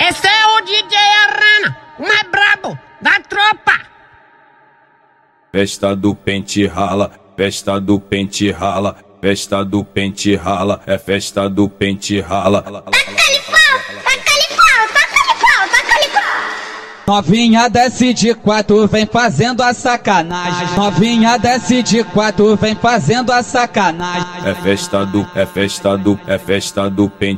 Esse é o DJ Arana, o mais brabo da tropa. Festa do pente rala, festa do pente rala, festa do pente rala, é festa do pente rala. Taca-lhe pau, taca-lhe pau, taca-lhe pau, taca-lhe pau. Novinha desce de quatro, vem fazendo a sacanagem. Novinha desce de quatro, vem fazendo a sacanagem. É festa do pente